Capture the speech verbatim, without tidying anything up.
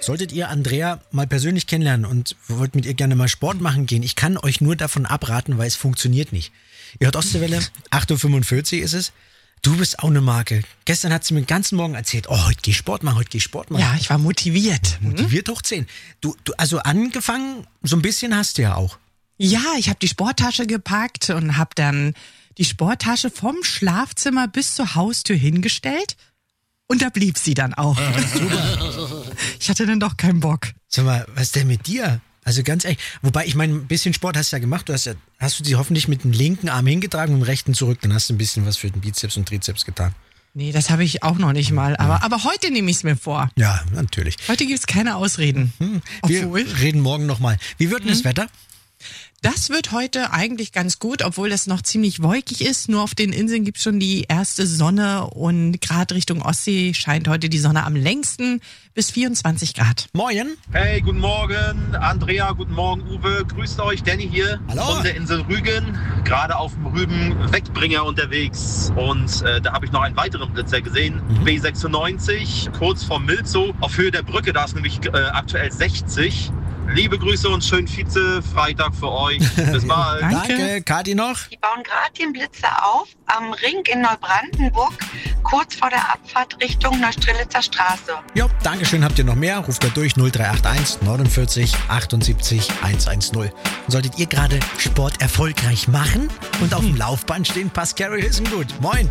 Solltet ihr Andrea mal persönlich kennenlernen und wollt mit ihr gerne mal Sport machen gehen, ich kann euch nur davon abraten, weil es funktioniert nicht. Ihr hört Ostseewelle, acht Uhr fünfundvierzig ist es. Du bist auch eine Marke. Gestern hat sie mir den ganzen Morgen erzählt, oh, heute geh ich Sport machen, heute geh ich Sport machen. Ja, ich war motiviert. Motiviert hoch zehn. Du, du, also angefangen, so ein bisschen hast du ja auch. Ja, ich habe die Sporttasche gepackt und habe dann die Sporttasche vom Schlafzimmer bis zur Haustür hingestellt. Und da blieb sie dann auch. Super. Ich hatte dann doch keinen Bock. Sag mal, was ist denn mit dir? Also ganz ehrlich, wobei ich meine, ein bisschen Sport hast du ja gemacht. Du hast ja, hast du sie hoffentlich mit dem linken Arm hingetragen und dem rechten zurück. Dann hast du ein bisschen was für den Bizeps und Trizeps getan. Nee, das habe ich auch noch nicht mal. Aber, aber heute nehme ich es mir vor. Ja, natürlich. Heute gibt es keine Ausreden. Hm. Wir Obwohl, reden morgen nochmal. Wie wird denn hm. das Wetter? Das wird heute eigentlich ganz gut, obwohl es noch ziemlich wolkig ist. Nur auf den Inseln gibt es schon die erste Sonne und gerade Richtung Ostsee scheint heute die Sonne am längsten bis vierundzwanzig Grad. Moin. Hey, guten Morgen, Andrea, guten Morgen, Uwe. Grüßt euch, Danny hier Hallo. Von der Insel Rügen. Gerade auf dem Rüben-Wegbringer unterwegs. Und äh, da habe ich noch einen weiteren Blitzer gesehen. Mhm. B sechsundneunzig, kurz vor Milzow. Auf Höhe der Brücke, da ist nämlich äh, aktuell sechzig. Liebe Grüße und schönen Vize-Freitag für euch. Bis bald. Danke. Danke. Kati noch? Die bauen gerade den Blitzer auf am Ring in Neubrandenburg, kurz vor der Abfahrt Richtung Neustrelitzer Straße. Jo, Dankeschön. Habt ihr noch mehr? Ruft da durch null drei acht eins neunundvierzig achtundsiebzig hundertzehn. Und solltet ihr gerade Sport erfolgreich machen und auf dem Laufband stehen, passt Carrie Hilson gut. Moin.